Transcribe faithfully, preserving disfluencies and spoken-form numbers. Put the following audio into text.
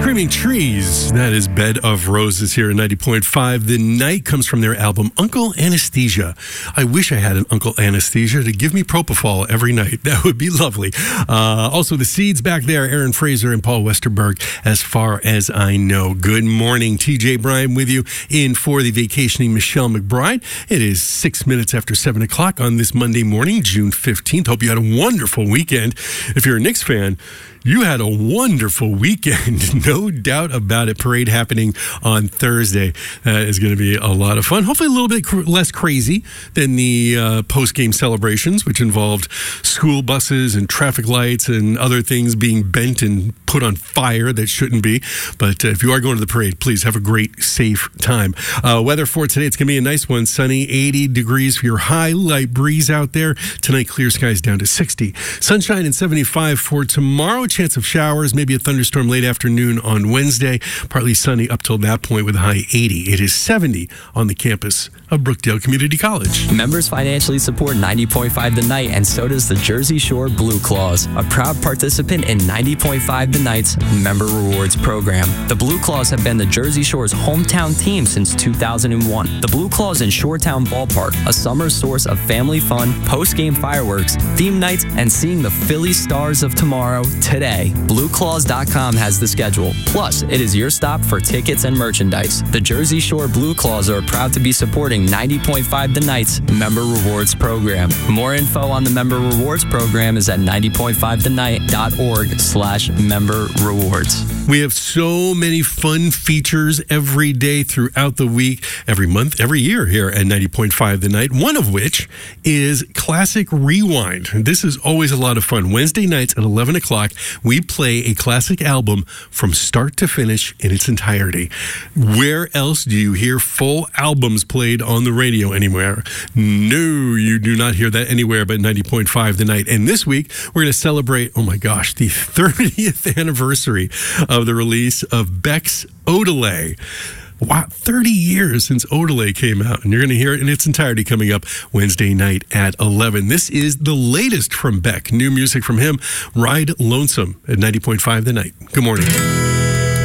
Screaming Trees, that is Bed of Roses here at ninety point five. The Night comes from their album Uncle Anesthesia. I wish I had an Uncle Anesthesia to give me propofol every night. That would be lovely. Uh, also, the Seeds back there, Aaron Fraser and Paul Westerberg, as far as I know. Good morning. T J Bryan with you in for the vacationing Michelle McBride. It is six minutes after seven o'clock on this Monday morning, June fifteenth. Hope you had a wonderful weekend. If you're a Knicks fan, you had a wonderful weekend, no doubt about it. Parade happening on Thursday. That is going to be a lot of fun. Hopefully a little bit cr- less crazy than the uh, post-game celebrations, which involved school buses and traffic lights and other things being bent and put on fire that shouldn't be. But uh, if you are going to the parade, please have a great, safe time. Uh, weather for today, it's going to be a nice one. Sunny, eighty degrees for your high, light breeze out there. Tonight, clear skies down to sixty. Sunshine and seventy-five for tomorrow. Chance of showers, maybe a thunderstorm late afternoon on Wednesday. Partly sunny up till that point with a high eighty. It is seventy on the campus of Brookdale Community College. Members financially support ninety point five The Night, and so does the Jersey Shore Blue Claws, a proud participant in ninety point five The Night's Member Rewards program. The Blue Claws have been the Jersey Shore's hometown team since two thousand one. The Blue Claws in Shoretown Ballpark, a summer source of family fun, post-game fireworks, theme nights, and seeing the Philly Stars of tomorrow today. Blue Claws dot com has the schedule. Plus, it is your stop for tickets and merchandise. The Jersey Shore Blue Claws are proud to be supporting ninety point five The Night's Member Rewards program. More info on the Member Rewards program is at ninety point five the night dot org slash member rewards. We have so many fun features every day throughout the week, every month, every year here at ninety point five The Night, one of which is Classic Rewind. This is always a lot of fun. Wednesday nights at eleven o'clock, we play a classic album from start to finish in its entirety. Where else do you hear full albums played on the radio anywhere? No, you do not hear that anywhere but ninety point five The Night. And this week, we're going to celebrate, oh my gosh, the thirtieth anniversary of the release of Beck's Odelay. Wow, thirty years since Odelay came out, and you're going to hear it in its entirety coming up Wednesday night at eleven. This is the latest from Beck. New music from him, Ride Lonesome at ninety point five The Night. Good morning.